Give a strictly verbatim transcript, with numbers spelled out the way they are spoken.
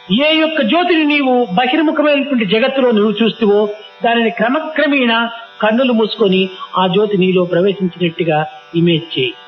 ఏ యొక్క జ్యోతిని నీవు బహిర్ముఖమైనటువంటి జగత్తులో నువ్వు చూస్తువో దానిని క్రమక్రమేణా కన్నులు మూసుకొని ఆ జ్యోతి నీలో ప్రవేశించినట్టుగా ఇమేజ్ చేయి.